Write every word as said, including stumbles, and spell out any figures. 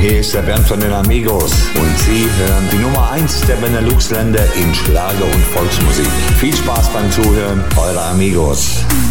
Hier ist der Bernd von den Amigos und Sie hören die Nummer eins der Benelux-Länder in Schlager und Volksmusik. Viel Spaß beim Zuhören, eure Amigos.